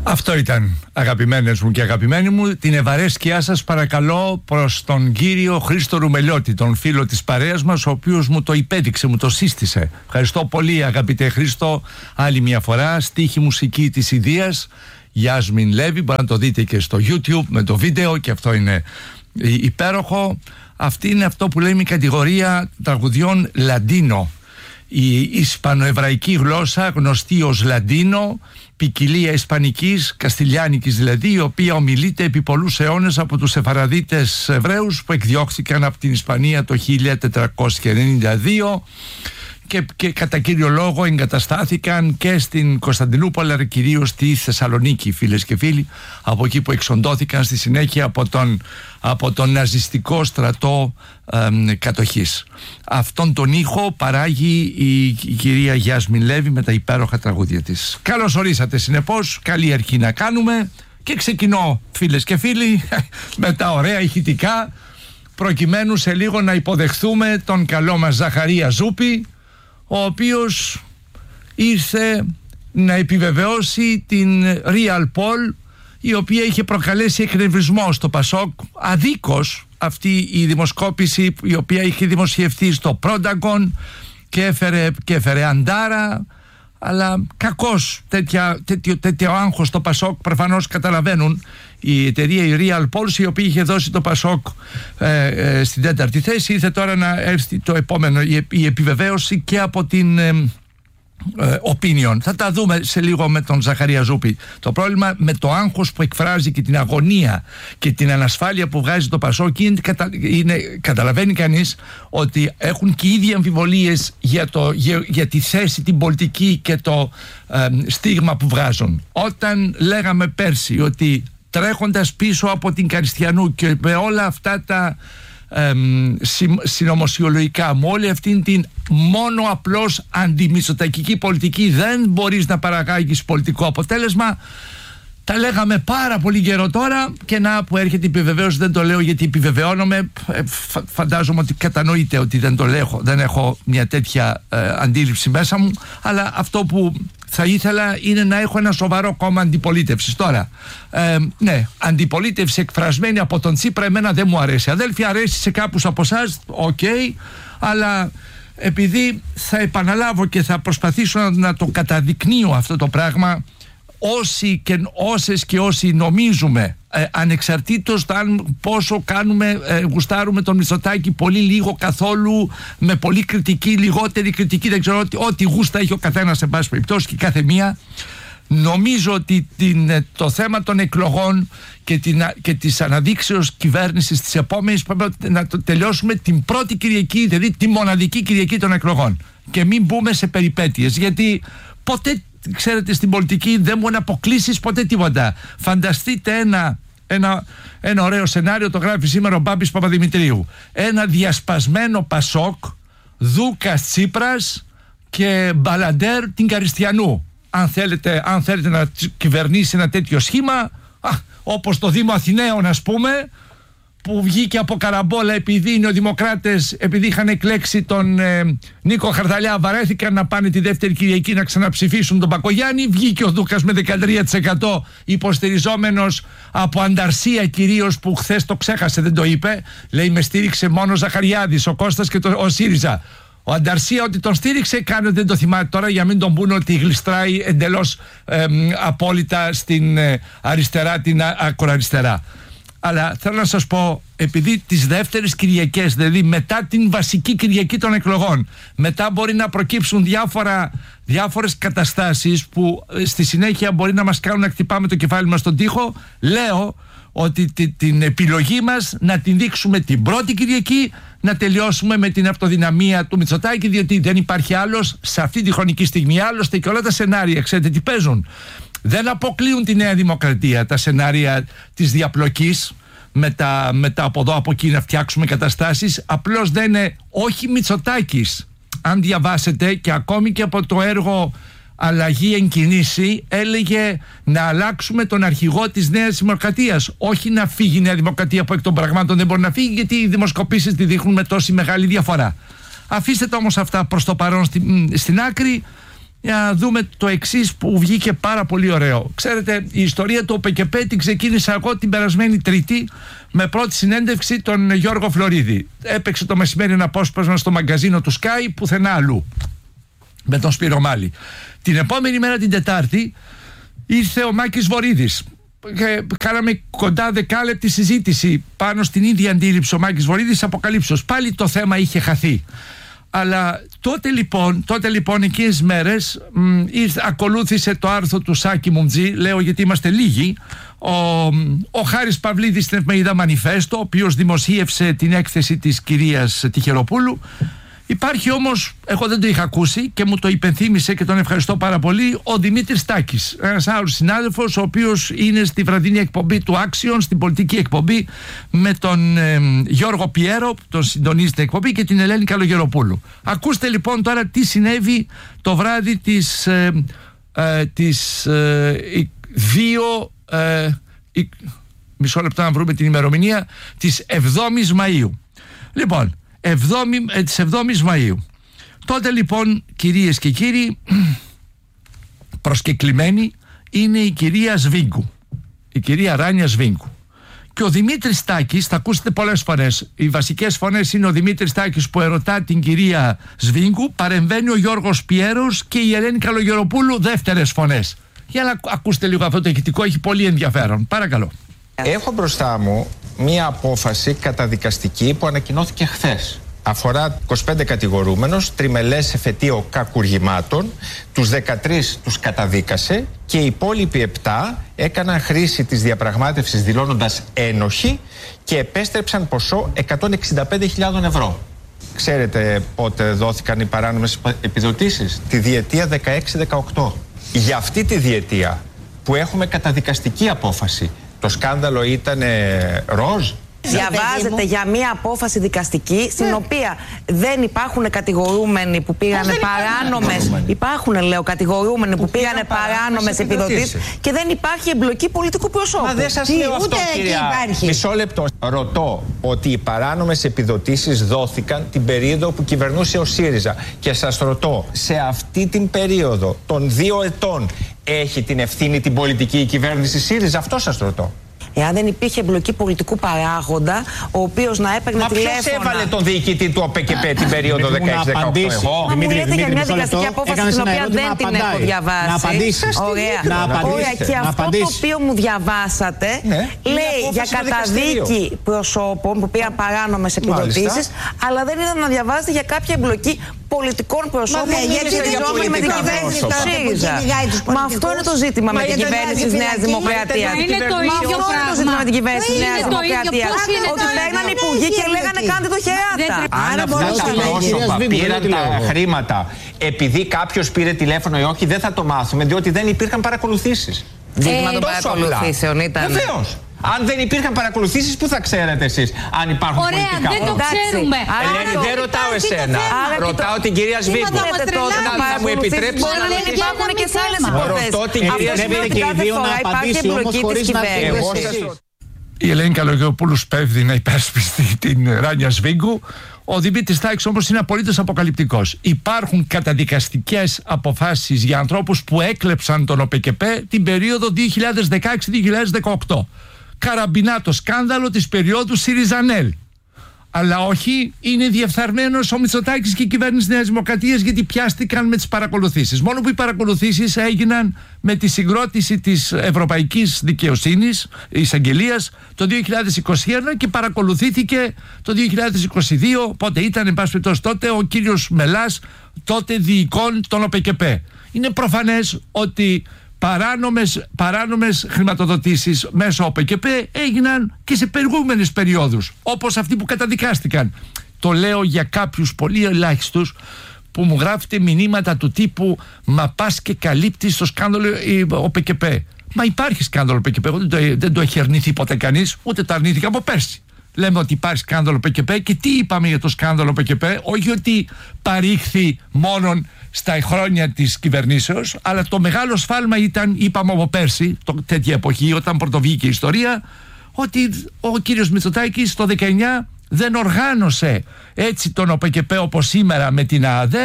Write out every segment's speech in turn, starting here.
Αυτό ήταν, αγαπημένες μου και αγαπημένοι μου. Την ευαρέσκειά σας παρακαλώ προς τον κύριο Χρήστο Ρουμελιώτη, τον φίλο της παρέας μας, ο οποίος μου το υπέδειξε, μου το σύστησε. Ευχαριστώ πολύ, αγαπητέ Χρήστο, άλλη μια φορά. Στίχη μουσική της Ιδίας, Γιάσμιν Λέβη, μπορεί να το δείτε και στο YouTube με το βίντεο, και αυτό είναι υπέροχο. Αυτή είναι αυτό που λέμε η κατηγορία τραγουδιών Λαντίνο. Η ισπανοεβραϊκή γλώσσα, γνωστή ως Λαντίνο, ποικιλία ισπανικής, καστιλιάνικης δηλαδή, η οποία ομιλείται επί πολλούς αιώνες από τους Σεφαραδίτες Εβραίους που εκδιώχθηκαν από την Ισπανία το 1492 και κατά κύριο λόγο εγκαταστάθηκαν και στην Κωνσταντινούπολη, αλλά κυρίως στη Θεσσαλονίκη, φίλες και φίλοι, από εκεί που εξοντώθηκαν στη συνέχεια από τον ναζιστικό στρατό κατοχής. Αυτόν τον ήχο παράγει η κυρία Γιάσμιν Λέβη με τα υπέροχα τραγούδια της. Καλώς ορίσατε συνεπώς, καλή αρχή να κάνουμε και ξεκινώ, φίλες και φίλοι, με τα ωραία ηχητικά, προκειμένου σε λίγο να υποδεχθούμε τον καλό μας Ζαχαρία Ζούπη, ο οποίος ήρθε να επιβεβαιώσει την Real Poll, η οποία είχε προκαλέσει εκνευρισμό στο Πασόκ αδίκως, αυτή η δημοσκόπηση η οποία είχε δημοσιευτεί στο Prontagon και έφερε αντάρα, αλλά κακώς τέτοιο άγχος στο Πασόκ προφανώς καταλαβαίνουν η εταιρεία η Real Polls, η οποία είχε δώσει το Πασόκ στην 4η θέση. Ήρθε τώρα να έρθει το επόμενο, η επιβεβαίωση και από την Opinion. Θα τα δούμε σε λίγο με τον Ζαχαρία Ζούπη. Το πρόβλημα με το άγχος που εκφράζει και την αγωνία και την ανασφάλεια που βγάζει το Πασόκ καταλαβαίνει κανείς ότι έχουν και οι ίδιοι αμφιβολίες για τη θέση, την πολιτική και το στίγμα που βγάζουν. Όταν λέγαμε πέρσι ότι τρέχοντας πίσω από την Καριστιανού και με όλα αυτά τα συνωμοσιολογικά, με όλη αυτήν την μόνο απλώς αντιμητσοτακική πολιτική δεν μπορείς να παραγάγεις πολιτικό αποτέλεσμα, τα λέγαμε πάρα πολύ καιρό τώρα, και να που έρχεται η επιβεβαίωση. Δεν το λέω γιατί επιβεβαιώνομαι, φαντάζομαι ότι κατανοείτε ότι δεν έχω μια τέτοια αντίληψη μέσα μου, αλλά αυτό που θα ήθελα είναι να έχω ένα σοβαρό κόμμα αντιπολίτευσης. Τώρα, ναι, αντιπολίτευση εκφρασμένη από τον Τσίπρα εμένα δεν μου αρέσει. Αδέλφοι, αρέσει σε κάποιους από εσάς, οκ, αλλά επειδή θα επαναλάβω και θα προσπαθήσω να το καταδεικνύω αυτό το πράγμα, όσες και όσοι νομίζουμε, ανεξαρτήτως το αν πόσο γουστάρουμε τον Μητσοτάκη, πολύ, λίγο, καθόλου, με πολύ κριτική, λιγότερη κριτική, δεν ξέρω, ό,τι γούστα έχει ο καθένας σε πάση περιπτώσει και κάθε μία, νομίζω ότι το θέμα των εκλογών και της αναδείξεως κυβέρνησης της επόμενης πρέπει να το τελειώσουμε την πρώτη Κυριακή, δηλαδή τη μοναδική Κυριακή των εκλογών, και μην μπούμε σε περιπέτειες, γιατί ποτέ, ξέρετε, στην πολιτική δεν μπορεί να αποκλείσεις ποτέ τίποτα. Φανταστείτε ένα ωραίο σενάριο, το γράφει σήμερα ο Μπάμπης Παπαδημητρίου. Ένα διασπασμένο Πασόκ, Δούκας Τσίπρας και Μπαλαντέρ την Καριστιανού. Αν θέλετε να κυβερνήσει ένα τέτοιο σχήμα, όπως το Δήμο Αθηναίων, ας πούμε, που βγήκε από καραμπόλα επειδή οι νεοδημοκράτες, επειδή είχαν εκλέξει τον Νίκο Χαρδαλιά, βαρέθηκαν να πάνε τη δεύτερη Κυριακή να ξαναψηφίσουν τον Πακογιάννη. Βγήκε ο Δούκας με 13%, υποστηριζόμενος από ανταρσία κυρίως, που χθες το ξέχασε, δεν το είπε. Λέει, με στήριξε μόνο ο Ζαχαριάδης, ο Κώστας και ο ΣΥΡΙΖΑ. Ο Ανταρσία ότι τον στήριξε, κάνει ότι δεν το θυμάται τώρα, για μην τον πούνε ότι γλιστράει εντελώς απόλυτα στην αριστερά, την ακροαριστερά. Αλλά θέλω να σας πω, επειδή τις δεύτερες Κυριακές, δηλαδή μετά την βασική Κυριακή των εκλογών, μετά μπορεί να προκύψουν διάφορες καταστάσεις που στη συνέχεια μπορεί να μας κάνουν να χτυπάμε το κεφάλι μας στον τοίχο, λέω ότι την επιλογή μας να την δείξουμε την πρώτη Κυριακή, να τελειώσουμε με την αυτοδυναμία του Μητσοτάκη, διότι δεν υπάρχει άλλος σε αυτή τη χρονική στιγμή. Άλλωστε και όλα τα σενάρια, ξέρετε τι παίζουν. Δεν αποκλείουν τη Νέα Δημοκρατία τα σενάρια της διαπλοκής με τα από εδώ από εκεί να φτιάξουμε καταστάσεις. Απλώς δεν είναι, όχι Μητσοτάκης. Αν διαβάσετε, και ακόμη και από το έργο Αλλαγή εν κινήσει, έλεγε να αλλάξουμε τον αρχηγό της Νέας Δημοκρατίας, όχι να φύγει η Νέα Δημοκρατία, που εκ των πραγμάτων δεν μπορεί να φύγει, γιατί οι δημοσκοπήσεις τη δείχνουν με τόση μεγάλη διαφορά. Αφήστε το όμως αυτά προς το παρόν στην άκρη για να δούμε το εξής που βγήκε πάρα πολύ ωραίο. Ξέρετε, η ιστορία του ΟΠΚΠ την ξεκίνησα εγώ την περασμένη Τρίτη με πρώτη συνέντευξη τον Γιώργο Φλωρίδη. Έπαιξε το μεσημέρι ένα απόσπασμα στο μαγκαζίνο του Sky, πουθενά αλλού, με τον Σπύρο Μάλη. Την επόμενη μέρα, την Τετάρτη, ήρθε ο Μάκης Βορίδης. Κάναμε κοντά δεκάλεπτη συζήτηση πάνω στην ίδια αντίληψη. Ο Μάκης Βορίδης αποκαλύψεως. Πάλι το θέμα είχε χαθεί. Αλλά τότε λοιπόν εκείνες μέρες ακολούθησε το άρθρο του Σάκη Μουμτζή, λέω γιατί είμαστε λίγοι, ο Χάρης Παυλίδης στην εφημερίδα Μανιφέστο, ο οποίος δημοσίευσε την έκθεση της κυρίας Τυχεροπούλου. Υπάρχει όμως, εγώ δεν το είχα ακούσει και μου το υπενθύμησε και τον ευχαριστώ πάρα πολύ, ο Δημήτρης Τάκης, ένας άλλος συνάδελφος, ο οποίος είναι στη βραδινή εκπομπή του Άξιον, στην πολιτική εκπομπή, με τον Γιώργο Πιέρο, τον συντονίζει την εκπομπή, και την Ελένη Καλογεροπούλου. Ακούστε λοιπόν τώρα τι συνέβη το βράδυ της 2, μισό λεπτό να βρούμε την ημερομηνία, της 7ης Μαΐου. Λοιπόν, της 7ης Μαΐου. Τότε λοιπόν, κυρίες και κύριοι, προσκεκλημένη είναι η κυρία Σβίγκου, η κυρία Ράνια Σβίγκου, και ο Δημήτρης Τάκης. Θα ακούσετε πολλές φωνές. Οι βασικές φωνές είναι ο Δημήτρης Τάκης που ερωτά την κυρία Σβίγκου, παρεμβαίνει ο Γιώργος Πιέρος και η Ελένη Καλογεροπούλου, δεύτερες φωνές. Για να ακούσετε λίγο αυτό το ηχητικό, έχει πολύ ενδιαφέρον. Παρακαλώ. Έχω μπροστά μου μία απόφαση καταδικαστική που ανακοινώθηκε χθες. Αφορά 25 κατηγορούμενους, τριμελές εφετείο κακουργημάτων, τους 13 τους καταδίκασε και οι υπόλοιποι 7 έκαναν χρήση της διαπραγμάτευσης δηλώνοντας ένοχοι και επέστρεψαν ποσό 165.000 ευρώ. Ξέρετε πότε δόθηκαν οι παράνομες επιδοτήσεις? Τη διετία 16-18. Για αυτή τη διετία που έχουμε καταδικαστική απόφαση, το σκάνδαλο ήταν ροζ. Διαβάζετε για μία απόφαση δικαστική στην οποία δεν υπάρχουν κατηγορούμενοι που πήγανε παράνομες. Υπάρχουν, λέω, κατηγορούμενοι που πήγανε παράνομες επιδοτήσεις και δεν υπάρχει εμπλοκή πολιτικού προσώπου. Μα δεν σας λέω αυτό, κυρία. Μισό λεπτό. Ρωτώ ότι οι παράνομες επιδοτήσεις δόθηκαν την περίοδο που κυβερνούσε ο ΣΥΡΙΖΑ. Και σας ρωτώ, σε αυτή την περίοδο των 2 ετών έχει την ευθύνη την πολιτική κυβέρνηση ΣΥΡΙΖΑ? Αυτό σας ρωτώ. Εάν δεν υπήρχε εμπλοκή πολιτικού παράγοντα, ο οποίος να έπαιρνε τηλέφωνα. Μα ποιος έβαλε τον διοικητή του ΟΠΚΠ την περίοδο 16-18? Εγώ. Μα μου λέτε για μια δικαστική απόφαση την οποία δεν την έχω διαβάσει. Να απαντήσεις. Ωραία. Και αυτό το οποίο μου διαβάσατε λέει για καταδίκη προσώπων που πήγαν παράνομες επιδοτήσεις, αλλά δεν είδα να διαβάζετε για κάποια εμπλοκή πολιτικών προσώπων σχετιζόμενοι με την κυβέρνηση του ΣΥΡΙΖΑ. Μα αυτό είναι το ζήτημα με την κυβέρνηση της Νέας Δημοκρατίας. Είναι το ίδιο πράγμα. Το ζήτημα με την κυβέρνηση της Νέας Δημοκρατίας. Ότι παίρνανε υπουργοί και λέγανε κάντε το χεράτα. Αν αυτά τα πρόσωπα πήραν τα χρήματα επειδή κάποιος πήρε τηλέφωνο ή όχι, δεν θα το μάθουμε, διότι δεν υπήρχαν παρακολουθήσεις. Ζήτημα των παρακολουθήσεων ήταν. Βεβαίως. Αν δεν υπήρχαν παρακολουθήσεις, πού θα ξέρετε εσείς αν υπάρχουν πολιτικά? Ωραία, δεν το ξέρουμε. Ελένη, δεν ρωτάω εσένα. Ρωτάω την κυρία Σβίγκου. Θα μου επιτρέψει να ρωτήσω? Υπάρχουν και σε άλλες υποθέσεις. Ρωτώ την κυρία Σβίγκου και οι δύο να απαντήσει όμως χωρίς να Η Ελένη Καλογεροπούλου σπέβδει να υπερασπιστεί την Ράνια Σβίγκου. Ο Δημήτρης Τάκης όμως είναι απολύτως αποκαλυπτικός. Υπάρχουν καταδικαστικές αποφάσεις για ανθρώπους που έκλεψαν τον ΟΠΚΠ την περίοδο 2016-2018. Καραμπινά το σκάνδαλο της περίοδου ΣΥΡΙΖΑΝΕΛ. Αλλά όχι, είναι διεφθαρμένος ο Μητσοτάκης και η κυβέρνηση της Νέας Δημοκρατίας, γιατί πιάστηκαν με τις παρακολουθήσεις. Μόνο που οι παρακολουθήσεις έγιναν με τη συγκρότηση της Ευρωπαϊκής Δικαιοσύνης, εισαγγελίας, το 2021 και παρακολουθήθηκε το 2022. Πότε ήταν, εν πάση περιπτώσει, τότε ο κύριος Μελάς, τότε διοικών των ΟΠΚΠ. Είναι προφανές ότι παράνομες χρηματοδοτήσεις μέσω ΟΠΚΠ έγιναν και σε προηγούμενες περιόδους, όπως αυτοί που καταδικάστηκαν. Το λέω για κάποιους πολύ ελάχιστους που μου γράφετε μηνύματα του τύπου «Μα πας και καλύπτεις το σκάνδαλο ΟΠΚΠ». Μα υπάρχει σκάνδαλο ΟΠΚΠ, δεν το έχει αρνηθεί ποτέ κανείς, ούτε το αρνήθηκα από πέρσι. Λέμε ότι υπάρχει σκάνδαλο ΟΠΚΠ και τι είπαμε για το σκάνδαλο ΟΠΚΠ? Όχι ότι παρήχθη μόνον στα χρόνια της κυβερνήσεως, αλλά το μεγάλο σφάλμα ήταν, είπαμε από πέρσι, τέτοια εποχή, όταν πρωτοβγήκε η ιστορία, ότι ο κύριος Μητσοτάκης το 19 δεν οργάνωσε έτσι τον ΟΠΚΠ όπως σήμερα με την ΑΑΔΕ,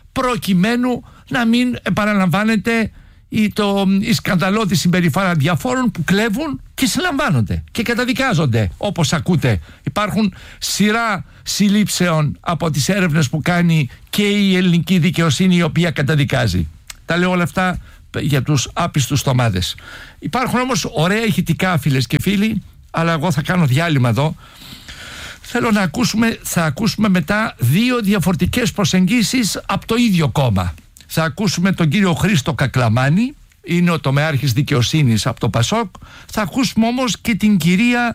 προκειμένου να μην επαναλαμβάνεται η σκανδαλώδη συμπεριφορά διαφόρων που κλέβουν και συλλαμβάνονται και καταδικάζονται. Όπως ακούτε, υπάρχουν σειρά συλλήψεων από τις έρευνες που κάνει και η ελληνική δικαιοσύνη, η οποία καταδικάζει. Τα λέω όλα αυτά για τους άπιστους στομάδες. Υπάρχουν όμως ωραία ηχητικά, φίλες και φίλοι, αλλά εγώ θα κάνω διάλειμμα εδώ. Θέλω να ακούσουμε μετά δύο διαφορετικές προσεγγίσεις από το ίδιο κόμμα. Θα ακούσουμε τον κύριο Χρήστο Κακλαμάνη, είναι ο τομεάρχης δικαιοσύνης από το ΠΑΣΟΚ. Θα ακούσουμε όμως και την κυρία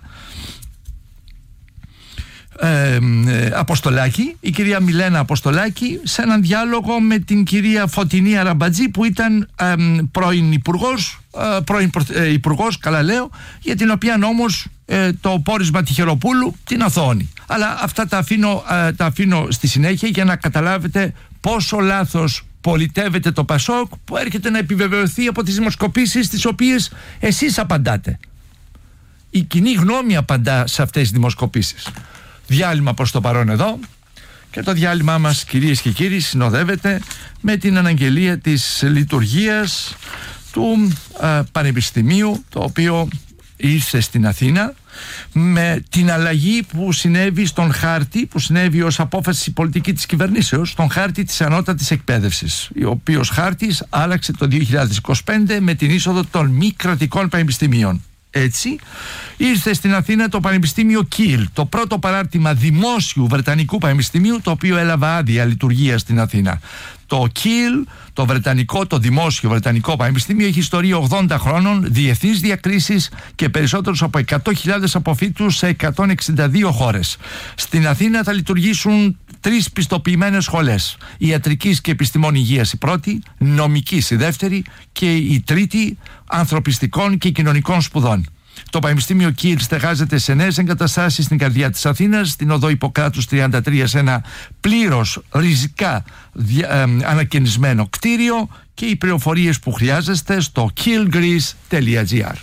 Αποστολάκη, η κυρία Μιλένα Αποστολάκη, σε έναν διάλογο με την κυρία Φωτεινή Αραμπατζή, που ήταν πρώην υπουργός, καλά λέω, για την οποία όμως το πόρισμα Τυχεροπούλου την αθώωνει. Αλλά αυτά τα αφήνω στη συνέχεια για να καταλάβετε πόσο λάθος πολιτεύεται το ΠΑΣΟΚ, που έρχεται να επιβεβαιωθεί από τις δημοσκοπήσεις τις οποίες εσείς απαντάτε. Η κοινή γνώμη απαντά σε αυτές τις δημοσκοπήσεις. Διάλειμμα προς το παρόν εδώ, και το διάλειμμά μας, κυρίες και κύριοι, συνοδεύεται με την αναγγελία της λειτουργίας του Πανεπιστημίου, το οποίο ήρθε στην Αθήνα με την αλλαγή που συνέβη στον χάρτη, που συνέβη ως απόφαση πολιτική της κυβερνήσεως, στον χάρτη της ανώτατης εκπαίδευσης, ο οποίος χάρτης άλλαξε το 2025 με την είσοδο των μη κρατικών πανεπιστημίων. Έτσι, ήρθε στην Αθήνα το Πανεπιστήμιο Kiel, το πρώτο παράρτημα δημόσιου βρετανικού πανεπιστημίου, το οποίο έλαβε άδεια λειτουργία στην Αθήνα. Το Kiel, το δημόσιο βρετανικό πανεπιστήμιο, έχει ιστορία 80 χρόνων, διεθνείς διακρίσεις και περισσότερους από 100.000 αποφύτους σε 162 χώρες. Στην Αθήνα θα λειτουργήσουν 3 πιστοποιημένες σχολές. Ιατρικής και επιστημών υγείας η πρώτη, νομικής η δεύτερη και η τρίτη ανθρωπιστικών και κοινωνικών σπουδών. Το Πανεπιστήμιο Kiel στεγάζεται σε νέες εγκαταστάσεις στην καρδιά της Αθήνας, στην οδό Ιπποκράτους 33, σε ένα πλήρως ριζικά ανακαινισμένο κτίριο, και οι πληροφορίες που χρειάζεστε στο kielgreece.gr.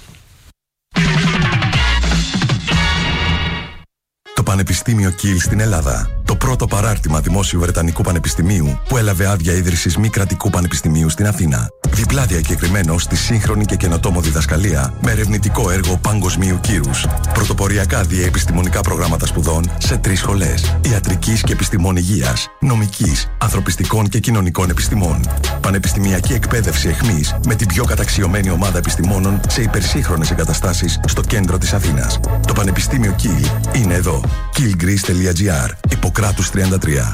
Το Πανεπιστήμιο Kiel στην Ελλάδα. Το πρώτο παράρτημα δημόσιου βρετανικού πανεπιστημίου που έλαβε άδεια ίδρυσης μη κρατικού πανεπιστημίου στην Αθήνα. Διπλά διακεκριμένο στη σύγχρονη και καινοτόμο διδασκαλία με ερευνητικό έργο παγκοσμίου κύρους. Πρωτοποριακά διαεπιστημονικά προγράμματα σπουδών σε 3 σχολές. Ιατρικής και επιστημών υγείας, νομικής, ανθρωπιστικών και κοινωνικών επιστημών. Πανεπιστημιακή εκπαίδευση εχμής με την πιο καταξιωμένη ομάδα επιστημόνων σε υπερσύγχρονες εγκαταστάσεις στο κέντρο της Αθήνας. Το Πανεπιστήμιο Kiel είναι εδώ. kielgreece.gr. Ιπποκράτους 33.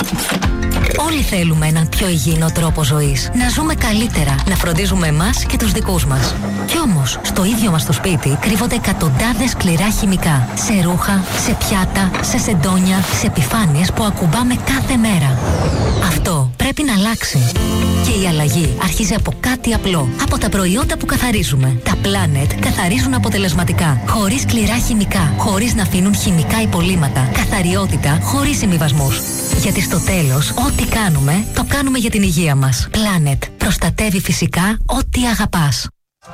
Όλοι θέλουμε έναν πιο υγιεινό τρόπο ζωής. Να ζούμε καλύτερα, να φροντίζουμε εμάς και τους δικούς μας. Κι όμως, στο ίδιο μας το σπίτι κρύβονται εκατοντάδες σκληρά χημικά. Σε ρούχα, σε πιάτα, σε σεντόνια, σε επιφάνειες που ακουμπάμε κάθε μέρα. Αυτό πρέπει να αλλάξει. Και η αλλαγή αρχίζει από κάτι απλό. Από τα προϊόντα που καθαρίζουμε. Τα Planet καθαρίζουν αποτελεσματικά. Χωρίς σκληρά χημικά. Χωρίς να αφήνουν χημικά υπολείμματα. Καθαριότητα χωρίς συμβιβασμούς. Γιατί στο τέλος, ό,τι κάνουμε, το κάνουμε για την υγεία μας. Planet. Προστατεύει φυσικά ό,τι αγαπάς.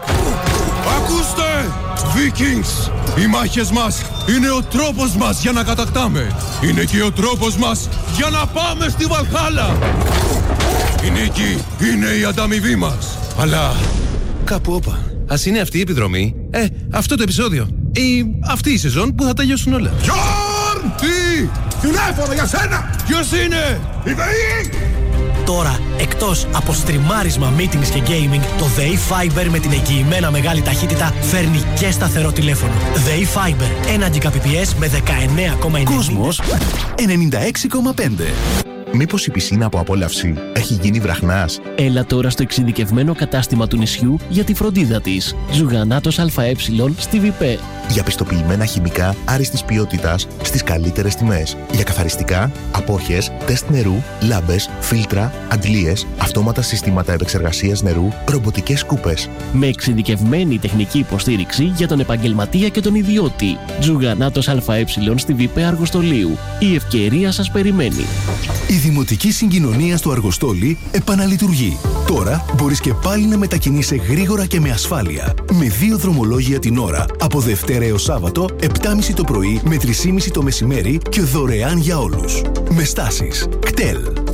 Ακούστε! Vikings! Οι μάχες μας είναι ο τρόπος μας για να κατακτάμε. Είναι και ο τρόπος μας για να πάμε στη Βαλχάλα. Η νίκη είναι η ανταμοιβή μας. Αλλά κάπου όπα. Ας είναι αυτή η επιδρομή, αυτό το επεισόδιο ή αυτή η σεζόν που θα τελειώσουν όλα. Γιόρν! Τι! Τηλέφωνο για σένα! Ποιος είναι? Η ΔΕΗ! Τώρα, εκτός από στριμάρισμα, meetings και gaming, το ΔΕΗ Fiber με την εγγυημένα μεγάλη ταχύτητα φέρνει και σταθερό τηλέφωνο. ΔΕΗ Fiber, 1 Gbps με 19,9. Κόσμος 96,5. Μήπως η πισίνα από απόλαυση έχει γίνει βραχνάς? Έλα τώρα στο εξειδικευμένο κατάστημα του νησιού για τη φροντίδα της. Ζουγανάτος ΑΕ στη ΒΙΠΕ. Για πιστοποιημένα χημικά άριστης ποιότητας στις καλύτερες τιμές. Για καθαριστικά, απόχες, τεστ νερού, λάμπες, φίλτρα, αντλίες, αυτόματα συστήματα επεξεργασίας νερού, ρομποτικές σκούπες. Με εξειδικευμένη τεχνική υποστήριξη για τον επαγγελματία και τον ιδιώτη. Ζουγανάτος ΑΕ στη ΒΙΠΕ Αργοστολίου. Η ευκαιρία σας περιμένει. Η Δημοτική Συγκοινωνία στο Αργοστόλι επαναλειτουργεί. Τώρα μπορείς και πάλι να μετακινείσαι γρήγορα και με ασφάλεια. Με 2 δρομολόγια την ώρα, από Δευτέρα έως Σάββατο, 7.30 το πρωί με 3.30 το μεσημέρι και δωρεάν για όλους. Με στάσεις κτέλ.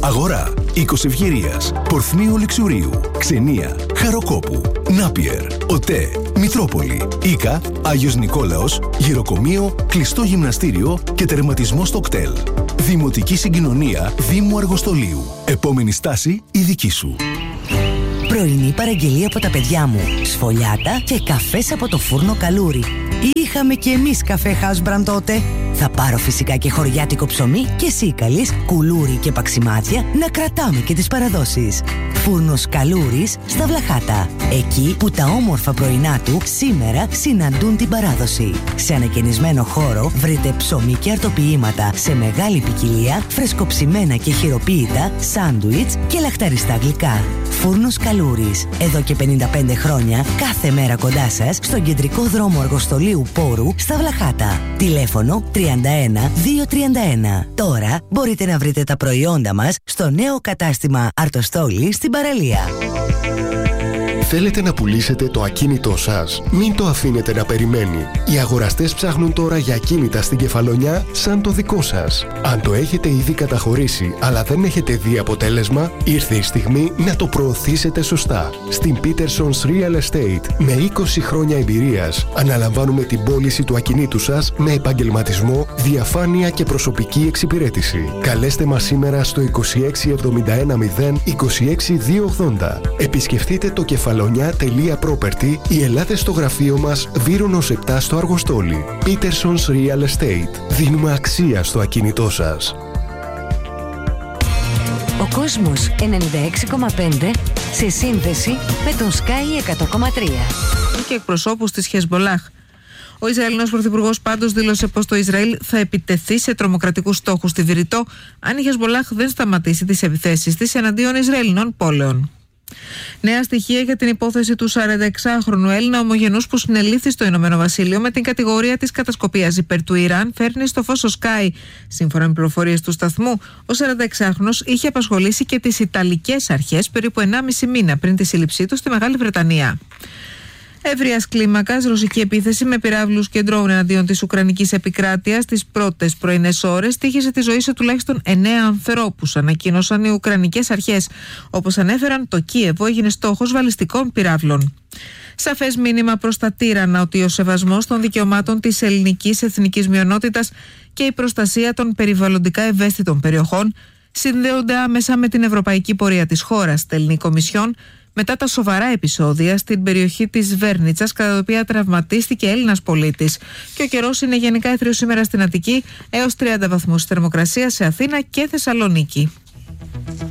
Αγορά, Οίκος Ευγυρίας, Πορθμίου Λεξουρίου, Ξενία, Χαροκόπου, Νάπιερ, ΟΤΕ, Μητρόπολη, Ίκα, Άγιος Νικόλαος, Γυροκομείο, κλειστό γυμναστήριο και τερματισμό στο κτέλ. Δημοτική συγκοινωνία Δήμου Αργοστολίου. Επόμενη στάση η δική σου. Πρωινή παραγγελία από τα παιδιά μου. Σφολιάτα και καφές από το φούρνο Καλούρι. Είχαμε και εμείς καφέ House Brand τότε. Θα πάρω φυσικά και χωριάτικο ψωμί και σίκαλης, κουλούρι και παξιμάδια να κρατάμε και τις παραδόσεις. Φούρνος Καλούρης στα Βλαχάτα. Εκεί που τα όμορφα πρωινά του σήμερα συναντούν την παράδοση. Σε ανακαινισμένο χώρο βρείτε ψωμί και αρτοποιήματα σε μεγάλη ποικιλία, φρεσκοψημένα και χειροποίητα, σάντουιτς και λαχταριστά γλυκά. Φούρνος Καλούρης. Εδώ και 55 χρόνια, κάθε μέρα κοντά σας, στον κεντρικό δρόμο Αργοστολίου Πόρου στα Βλαχάτα. Τηλέφωνο 31-231. Τώρα μπορείτε να βρείτε τα προϊόντα μας στο νέο κατάστημα Αρτοστόλη στην παραλία. Θέλετε να πουλήσετε το ακίνητό σας? Μην το αφήνετε να περιμένει. Οι αγοραστές ψάχνουν τώρα για ακίνητα στην Κεφαλονιά σαν το δικό σας. Αν το έχετε ήδη καταχωρήσει αλλά δεν έχετε δει αποτέλεσμα, ήρθε η στιγμή να το προωθήσετε σωστά. Στην Peterson's Real Estate, με 20 χρόνια εμπειρίας, αναλαμβάνουμε την πώληση του ακινήτου σας με επαγγελματισμό, διαφάνεια και προσωπική εξυπηρέτηση. Καλέστε μας σήμερα στο 2671 0 26280. Επισκεφτείτε το κεφαλονιά.property ή ελάτε στο γραφείο μας Βύρονος 7 στο Αργοστόλι. Peterson's Real Estate. Δίνουμε αξία στο ακίνητό σας. Ο κόσμος 96,5 σε σύνδεση με τον Sky 100,3. Και εκπροσώπους της Χεσμπολάχ. Ο Ισραηλινός Πρωθυπουργός πάντως δήλωσε πως το Ισραήλ θα επιτεθεί σε τρομοκρατικούς στόχους στη Βηρητό αν η Χεσμπολάχ δεν σταματήσει τις επιθέσεις της εναντίον Ισραηλινών πόλεων. Νέα στοιχεία για την υπόθεση του 46χρονου Έλληνα ομογενούς που συνελήφθη στο Ηνωμένο Βασίλειο με την κατηγορία της κατασκοπίας υπέρ του Ιράν φέρνει στο φως ο Sky. Σύμφωνα με πληροφορίες του σταθμού, ο 46χρονος είχε απασχολήσει και τις Ιταλικές αρχές περίπου 1,5 μήνα πριν τη σύλληψή του στη Μεγάλη Βρετανία. Ευρείας κλίμακας ρωσική επίθεση με πυράβλους και ντρόουν εναντίον της Ουκρανικής επικράτειας τις πρώτες πρωινές ώρες τύχησε τη ζωή σε τουλάχιστον 9 ανθρώπους, ανακοίνωσαν οι Ουκρανικές αρχές. Όπως ανέφεραν, το Κίεβο έγινε στόχος βαλιστικών πυράβλων. Σαφές μήνυμα προς τα τύρανα ότι ο σεβασμός των δικαιωμάτων της ελληνικής εθνικής μειονότητας και η προστασία των περιβαλλοντικά ευαίσθητων περιοχών συνδέονται άμεσα με την ευρωπαϊκή πορεία της χώρας, στέλνει η Κομισιόν, μετά τα σοβαρά επεισόδια στην περιοχή της Βέρνιτσας, κατά τα οποία τραυματίστηκε Έλληνας πολίτης. Και ο καιρός είναι γενικά έθριος σήμερα στην Αττική, έως 30 βαθμούς θερμοκρασία σε Αθήνα και Θεσσαλονίκη.